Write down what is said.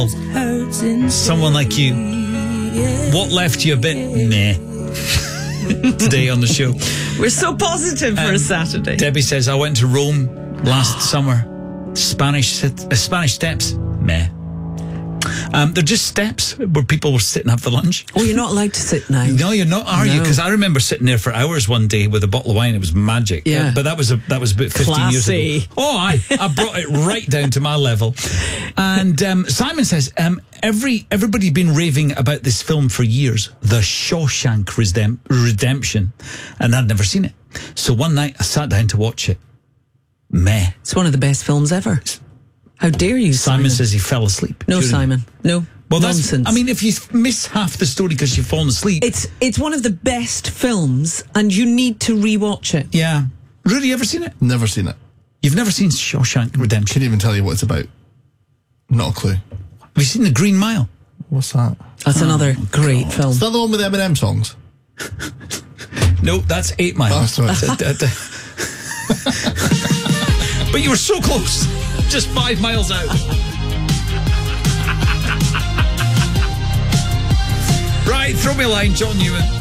Someone like you. What left you a bit meh today on the show? We're so positive for a Saturday. Debbie says, I went to Rome last summer. Spanish steps, meh. They're just steps where people will sit and have the lunch. Oh, you're not allowed to sit now. No, you're not, are you? No. Because I remember sitting there for hours one day with a bottle of wine. It was magic. Yeah. But that was about 15 years Classy. ago. Oh, I brought it right down to my level. And Simon says, everybody's been raving about this film for years, The Shawshank Redemption, and I'd never seen it. So one night I sat down to watch it. Meh. It's one of the best films ever. How dare you, Simon says he fell asleep. No, Simon. No. Well, nonsense. I mean, if you miss half the story because you've fallen asleep. It's one of the best films, and you need to rewatch it. Yeah. Rudy, you ever seen it? Never seen it. You've never seen Shawshank Redemption? Couldn't even tell you what it's about. Not a clue. Have you seen The Green Mile? What's that? That's another great film. Is that the one with Eminem songs? No, that's 8 Mile. Oh, sorry. But you were so close. Just 5 miles out. Right, throw me a line, John Newman.